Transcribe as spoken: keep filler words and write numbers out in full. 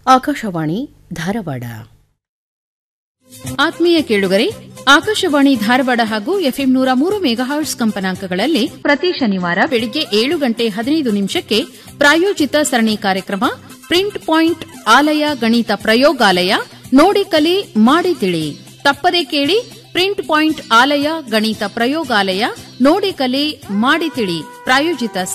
ಆಕಾಶವಾಣಿ ಧಾರವಾಡ. ಆತ್ಮೀಯ ಕೇಳುಗರೆ, ಆಕಾಶವಾಣಿ ಧಾರವಾಡ ಹಾಗೂ ಎಫ್ಎಂ ನೂರ ಮೂರು ಮೆಗಾಹರ್ಟ್ಸ್ ಕಂಪನಾಂಕಗಳಲ್ಲಿ ಪ್ರತಿ ಶನಿವಾರ ಬೆಳಿಗ್ಗೆ ಏಳು ಗಂಟೆ ಹದಿನೈದು ನಿಮಿಷಕ್ಕೆ ಪ್ರಾಯೋಜಿತ ಸರಣಿ ಕಾರ್ಯಕ್ರಮ ಪ್ರಿಂಟ್ ಪಾಯಿಂಟ್ ಆಲಯ ಗಣಿತ ಪ್ರಯೋಗಾಲಯ ನೋಡಿ ಕಲಿ ಮಾಡಿ ತಿಳಿ. ತಪ್ಪದೇ ಕೇಳಿ ಪ್ರಿಂಟ್ ಪಾಯಿಂಟ್ ಆಲಯ ಗಣಿತ ಪ್ರಯೋಗಾಲಯ ನೋಡಿ ಕಲಿ ಮಾಡಿ ತಿಳಿ ಪ್ರಾಯೋಜಿತ